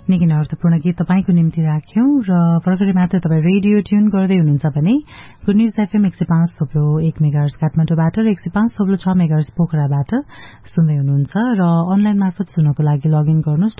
निकै नै अर्थपूर्ण गीत तपाईको निम्ति राख्यौं र भर्खरै मात्र तपाईँ रेडियो ट्युन गर्दै हुनुहुन्छ भने गुड न्यूज एफएम 105.1 मेगाहर्ज काठमाडौँबाट र 105.6 मेगाहर्ज पोखराबाट सुन्दै हुनुहुन्छ र अनलाइन मार्फत सुन्नको लागि लगइन गर्नुहोस्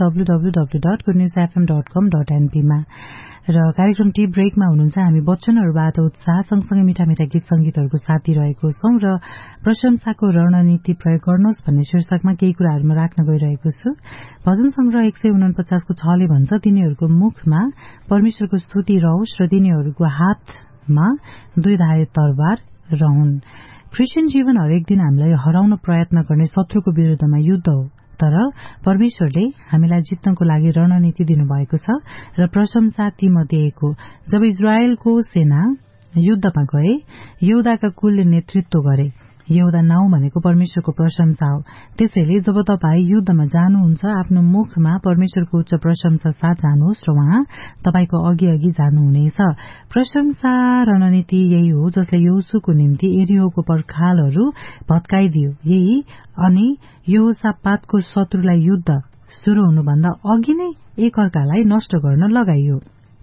www.goodnewsfm.com.np मा। र कार्यक्रम टी ब्रेकमा हुनुहुन्छ। हामी वचनहरूबाट उत्साह सँगसँगै मिठा मिठा गीत संगीतहरूको साथ दिइरहेको छौं र प्रशंसाको रणनीति प्रयोग गर्नुहोस् भन्ने शीर्षकमा केही कुराहरू म राख्न गइरहेको छु। भजन संग्रह 149 को 6 ले भन्छ, तिनीहरूको मुखमा परमेश्वरको स्तुति रहोस् र तिनीहरूको हातमा दुई धारे तरबार रहन्। क्रिस्चियन जीवन हरेक दिन हामीलाई हराउन प्रयत्न गर्ने शत्रुको विरुद्धमा युद्ध हो, तर परमेश्वरले हामीलाई जित्नको लागि रणनीति दिनुभएको छ र प्रशंसा तीमध्ये एक हो। जब इजरायलको सेना युद्धमा गए, यहूदाका कुलले नेतृत्व गरे। यहूदा नाउँ भनेको परमेश्वरको प्रशंसा हो। त्यसैले जब तपाई युद्धमा जानुहुन्छ, आफ्नो मुखमा परमेश्वरको उच्च प्रशंसा साथ जानुहोस् र उहाँ तपाईको अघि अघि जानुहुनेछ। प्रशंसा रणनीति यही हो जसले यहोशूको निम्ति एरिहोको पर्खालहरू भत्काइदियो। यही अनि यहोशापातको शत्रुलाई युद्ध शुरू हुनुभन्दा अघि नै एकअर्कालाई नष्ट गर्न लगाइयो।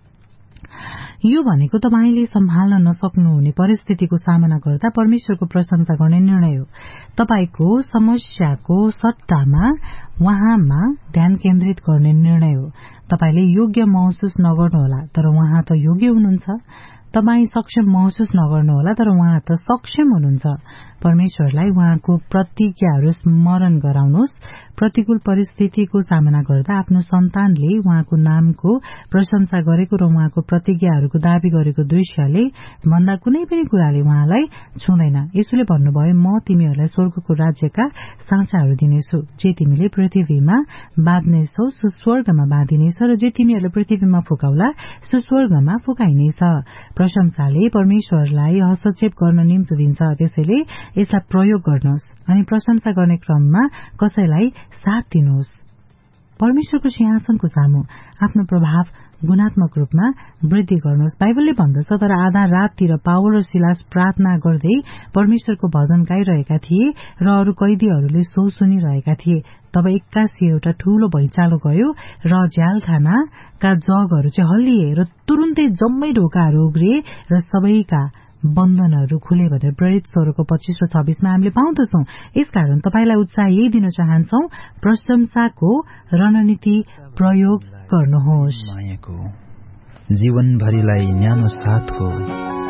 यो भनेको तपाईले सम्हाल्न नसक्नुहुने परिस्थितिको सामना गर्दा परमेश्वरको प्रशंसा गर्ने निर्णय हो। तपाईको समस्याको सट्टामा उहाँमा ध्यान केन्द्रित गर्ने निर्णय हो। तपाईले योग्य महसुस नगर्नुहोला, तर उहाँ त योग्य हुनुहुन्छ। तपाई सक्षम महसुस नगर्नुहोला, तर उहाँ त सक्षम हुनुहुन्छ। परमेश्वरलाई उहाँको प्रतिज्ञाहरू स्मरण गराउनुहोस्। प्रतिकूल परिस्थितिको सामना गर्दा आफ्नो सन्तानले उहाँको नामको प्रशंसा गरेको र उहाँको प्रतिज्ञाहरूको दावी गरेको दृश्यले भन्दा कुनै पनि कुराले उहाँलाई छुँदैन। यसोले भन्नुभयो, म तिमीहरूलाई स्वर्गको राज्यका साँचाहरू दिनेछु। जे तिमीले पृथ्वीमा बाँध्नेछौ सो स्वर्गमा बाँधिनेछ, र जे तिमीहरूले पृथ्वीमा फुकाउला सो स्वर्गमा फुकाइनेछ। प्रशंसाले परमेश्वरलाई हस्तक्षेप गर्न निम्तो दिन्छ। त्यसैले यसलाई प्रयोग गर्नुहोस् अनि प्रशंसा गर्ने क्रममा कसैलाई साथ दिनुहोस्। परमेश्वरको सिंहासनको सामु आफ्नो प्रभाव गुणात्मक रूपमा वृद्धि गर्नुहोस्। बाइबलले भन्दछ, तर आधा राततिर पावल र सिलास प्रार्थना गर्दै परमेश्वरको भजन गाइरहेका थिए र अरू कैदीहरूले सो सुनिरहेका थिए। तब एक्कासी एउटा ठूलो भैँचालो गयो र झ्यालखानाका जगहरू चाहिँ हल्लिए र तुरुन्तै जम्मै ढोकाहरू उग्रिए र सबैका बन्धनहरू खुले भनेर प्रेरित 16 को 25 र 26 मा हामीले पाउँदछौं। यसकारण तपाईलाई उत्साह यही दिन चाहन्छौ, प्रशंसाको रणनीति प्रयोग गर्नुहोस्। जीवनभरिलाई न्यानो साथको